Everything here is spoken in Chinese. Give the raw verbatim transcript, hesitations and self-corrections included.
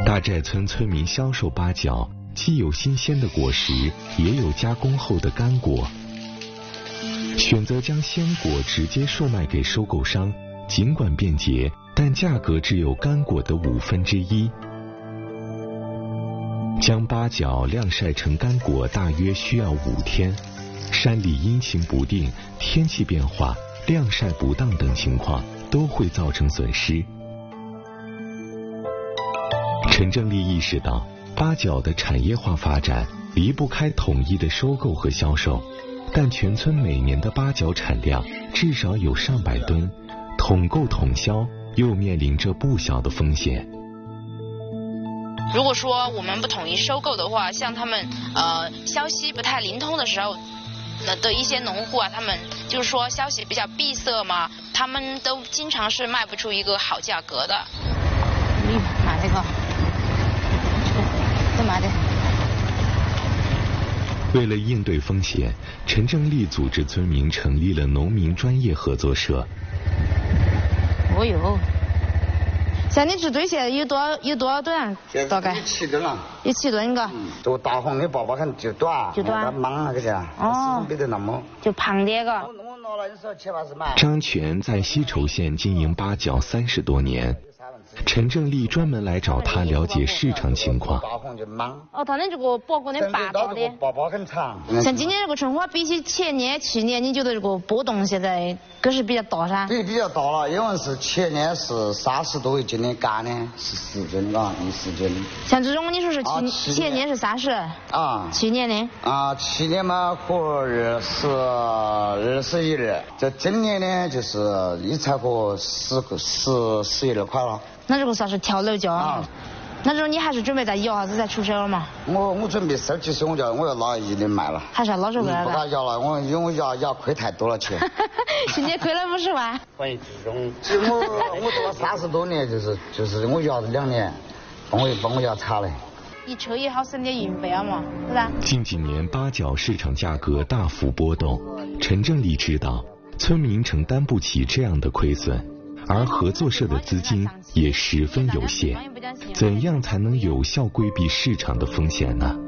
大寨村村民销售八角，既有新鲜的果实，也有加工后的干果。选择将鲜果直接售卖给收购商，尽管便捷，但价格只有干果的五分之一。将八角晾晒成干果大约需要五天。山里阴晴不定，天气变化，晾晒不当等情况都会造成损失。陈正利意识到，八角的产业化发展离不开统一的收购和销售，但全村每年的八角产量至少有上百吨，统购统销又面临着不小的风险。 如果说我们不统一收购的话，像他们呃消息不太灵通的时候，那的一些农户啊，他们就是说消息比较闭塞嘛，他们都经常是卖不出一个好价格的。 你买这个，这买的。 为了应对风险，陈正利组织村民成立了农民专业合作社。 哦哟。像你支队现在有多少有多少吨？大概一七吨了。 一七吨个。 嗯，这个大红的爸爸看就短， 就短。 忙那个的， 哦， 没得那么。 就胖点个。 张全在西畴县经营八角三十多年，陈正利专门来找他了解市场情况。 哦，他的这个包裹的八大的， 包包很长。 像今年这个春花比起前年、去年，你觉得这个波动现在可是比较大噻？ 对，比较大了，因为是前年是三十多，今年干呢是十斤嘎，一十斤。 像这种你说是去、啊、前年是三十啊，去年呢？ 啊，去年嘛合二十二十一二，这今年呢就是一才合十十十一二块了。 那这个算是跳楼价啊？那这种你还是准备再摇下子再出手了嘛？ 我我准备十几岁我就我要拿一零卖了。 还是要老手回来了？ 不敢摇了，我因为我摇摇亏太多了钱。 今年亏了五十万。 关于这种，我我做了三十多年，就是就是我摇了两年，帮我帮我摇差了。 一车也好省点运费啊嘛，是吧？ 近几年八角市场价格大幅波动，陈正利知道村民承担不起这样的亏损。而合作社的资金也十分有限，怎样才能有效规避市场的风险呢？